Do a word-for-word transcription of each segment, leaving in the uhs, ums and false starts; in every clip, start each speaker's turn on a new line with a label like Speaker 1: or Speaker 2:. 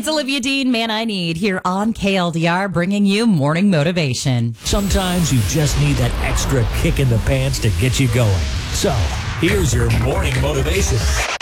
Speaker 1: It's Olivia Dean, Man I Need, here on K L D R, bringing you morning motivation.
Speaker 2: Sometimes you just need that extra kick in the pants to get you going. So, here's your morning motivation.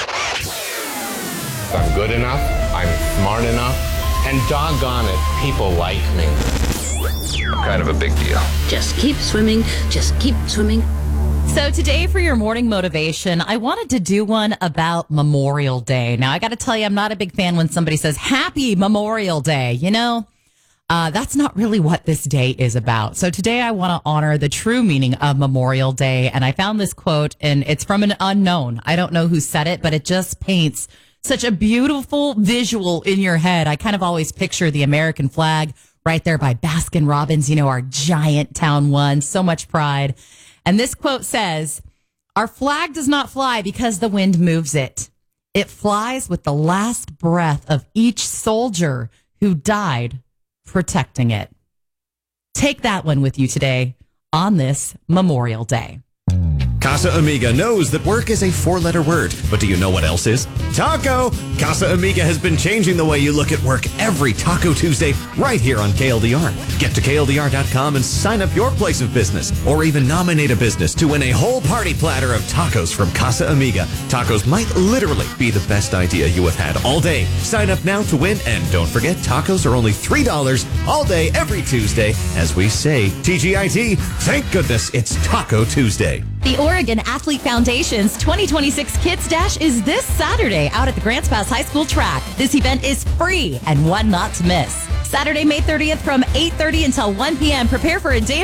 Speaker 3: I'm good enough, I'm smart enough, and doggone it, people like me. I'm kind of a big deal.
Speaker 4: Just keep swimming, just keep swimming.
Speaker 1: So today for your morning motivation, I wanted to do one about Memorial Day. Now, I got to tell you, I'm not a big fan when somebody says Happy Memorial Day. You know, uh, that's not really what this day is about. So today I want to honor the true meaning of Memorial Day. And I found this quote, and it's from an unknown. I don't know who said it, but it just paints such a beautiful visual in your head. I kind of always picture the American flag right there by Baskin Robbins, you know, our giant town one. So much pride. And this quote says, "Our flag does not fly because the wind moves it. It flies with the last breath of each soldier who died protecting it." Take that one with you today on this Memorial Day.
Speaker 5: Casa Amiga knows that work is a four-letter word, but do you know what else is? Taco! Casa Amiga has been changing the way you look at work every Taco Tuesday right here on K L D R. Get to K L D R dot com and sign up your place of business, or even nominate a business to win a whole party platter of tacos from Casa Amiga. Tacos might literally be the best idea you have had all day. Sign up now to win, and don't forget, tacos are only three dollars all day, every Tuesday. As we say, T G I T, thank goodness it's Taco Tuesday.
Speaker 1: The Oregon Athlete Foundation's twenty twenty-six Kids Dash is this Saturday out at the Grants Pass High School track. This event is free and one not to miss. Saturday, May thirtieth from eight thirty until one p.m. Prepare for a day